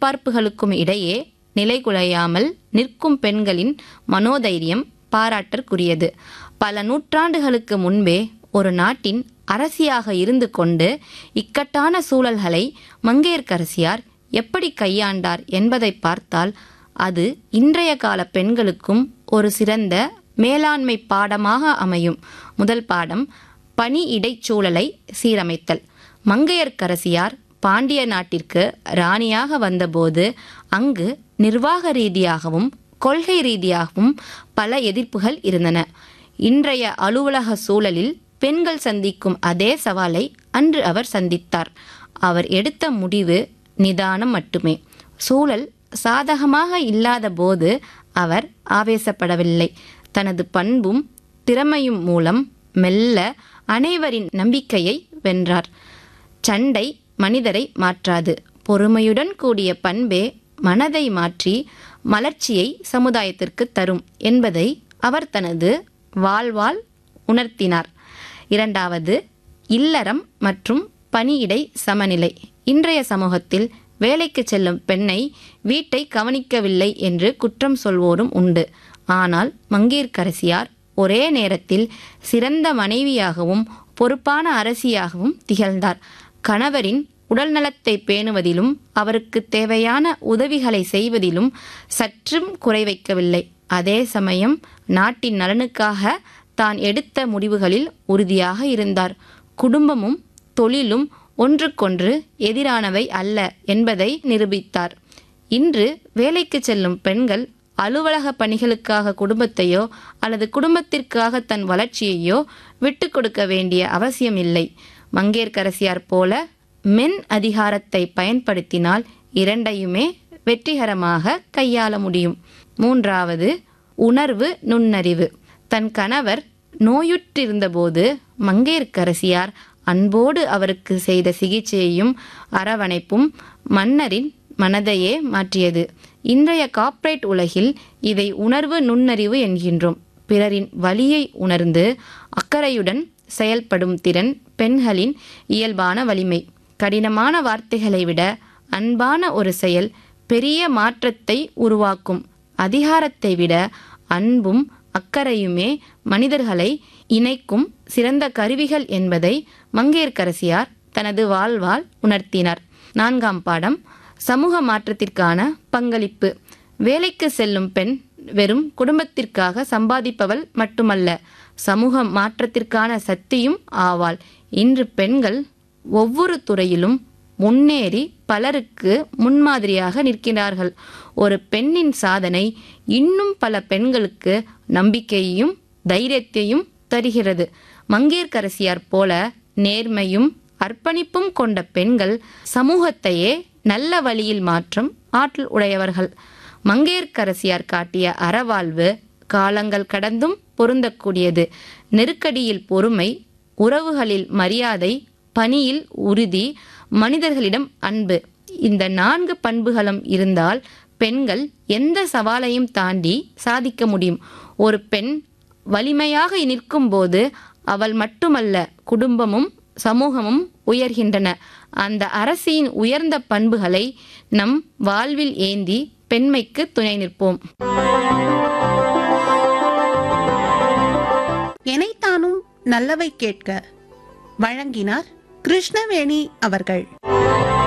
எதிர்பார்ப்புகளுக்கும் இடையே நிலைகுலையாமல் நிற்கும் பெண்களின் மனோதைரியம் பாராட்டற்குரியது. பல நூற்றாண்டுகளுக்கு முன்பே ஒரு நாட்டின் அரசியாக இருந்து கொண்டு இக்கட்டான சூழல்களை மங்கையர்க்கரசியார் எப்படி கையாண்டார் என்பதை பார்த்தால் அது இன்றைய கால பெண்களுக்கும் ஒரு சிறந்த மேலாண்மை பாடமாக அமையும். முதல் பாடம், பணி இடைச்சூழலை சீரமைத்தல். மங்கையர்க்கரசியார் பாண்டிய நாட்டிற்கு ராணியாக வந்தபோது அங்கு நிர்வாக ரீதியாகவும் கொள்கை ரீதியாகவும் பல எதிர்ப்புகள் இருந்தன. இன்றைய அலுவலக சூழலில் பெண்கள் சந்திக்கும் அதே சவாலை அன்று அவர் சந்தித்தார். அவர் எடுத்த முடிவு நிதானம் மட்டுமே. சூழல் சாதகமாக இல்லாத போது அவர் ஆவேசப்படவில்லை. தனது பண்பும் திறமையும் மூலம் மெல்ல அனைவரின் நம்பிக்கையை வென்றார். சண்டை மனிதரை மாற்றாது, பொறுமையுடன் கூடிய பண்பே மனதை மாற்றி மலர்ச்சியை சமுதாயத்திற்கு தரும் என்பதை அவர் தனது வாழ்வால் உணர்த்தினார். இரண்டாவது, இல்லறம் மற்றும் பணியிடை சமநிலை. இன்றைய சமூகத்தில் வேலைக்கு செல்லும் பெண்ணை வீட்டை கவனிக்கவில்லை என்று குற்றம் சொல்வோரும் உண்டு. ஆனால் மங்கையர்க்கரசியார் ஒரே நேரத்தில் சிறந்த மனைவியாகவும் பொறுப்பான அரசியாகவும் திகழ்ந்தார். கணவரின் உடல் நலத்தை பேணுவதிலும் அவருக்கு தேவையான உதவிகளை செய்வதிலும் சற்றும் குறை வைக்கவில்லை. அதே சமயம் நாட்டின் நலனுக்காக தான் எடுத்த முடிவுகளில் உறுதியாக இருந்தார். குடும்பமும் தொழிலும் ஒன்றுக்கொன்று எதிரானவை அல்ல என்பதை நிரூபித்தார். இன்று வேலைக்கு செல்லும் பெண்கள் அலுவலக பணிகளுக்காக குடும்பத்தையோ அல்லது குடும்பத்திற்காக தன் வளர்ச்சியையோ விட்டு கொடுக்க வேண்டிய அவசியம் இல்லை. மங்கையர்க்கரசியார் போல மென் அதிகாரத்தை பயன்படுத்தினால் இரண்டையுமே வெற்றிகரமாக கையாள முடியும். மூன்றாவது, உணர்வு நுண்ணறிவு. தன் கணவர் நோயுற்றிருந்தபோது மங்கையர்க்கரசியார் அன்போடு அவருக்கு செய்த சிகிச்சையையும் அரவணைப்பும் மன்னரின் மனதையே மாற்றியது. இன்றைய கார்ப்பரேட் உலகில் இதை உணர்வு நுண்ணறிவு என்கின்றோம். பிறரின் வலியை உணர்ந்து அக்கறையுடன் செயல்படும் திறன் பெண்களின் இயல்பான வலிமை. கடினமான வார்த்தைகளை விட அன்பான ஒரு செயல் பெரிய மாற்றத்தை உருவாக்கும். அதிகாரத்தை விட அன்பும் அக்கறையுமே மனிதர்களை இணைக்கும் சிறந்த கருவிகள் என்பதை மங்கையர்க்கரசியார் தனது வாழ்வால் உணர்த்தினார். நான்காம் பாடம், சமூக மாற்றத்திற்கான பங்களிப்பு. வேலைக்கு செல்லும் பெண் வெறும் குடும்பத்திற்காக சம்பாதிப்பவள் மட்டுமல்ல, சமூக மாற்றத்திற்கான சக்தியும் ஆவாள். இன்று பெண்கள் ஒவ்வொரு துறையிலும் முன்னேறி பலருக்கு முன்மாதிரியாக நிற்கிறார்கள். ஒரு பெண்ணின் சாதனை இன்னும் பல பெண்களுக்கு நம்பிக்கையையும் தைரியத்தையும் தருகிறது. மங்கையர்க்கரசியார் போல நேர்மையும் அர்ப்பணிப்பும் கொண்ட பெண்கள் சமூகத்தையே நல்ல வழியில் மாற்றும் ஆற்றல் உடையவர்கள். மங்கையர்க்கரசியார் காட்டிய அறவாழ்வு காலங்கள் கடந்தும் பொருந்தக்கூடியது. நெருக்கடியில் பொறுமை, உறவுகளில் மரியாதை, பணியில் உறுதி, மனிதர்களிடம் அன்பு. இந்த 4 பண்புகளும் இருந்தால் பெண்கள் எந்த சவாலையும் தாண்டி சாதிக்க முடியும். ஒரு பெண் வலிமையாக நிற்கும் போது அவள் மட்டுமல்ல, குடும்பமும் சமூகமும் உயர்கின்றன. அந்த அரசியின் உயர்ந்த பண்புகளை நம் வாழ்வில் ஏந்தி பெண்மைக்கு துணை நிற்போம். எனைத்தானும் நல்லவை கேட்க வழங்கினார் கிருஷ்ணவேணி அவர்கள்.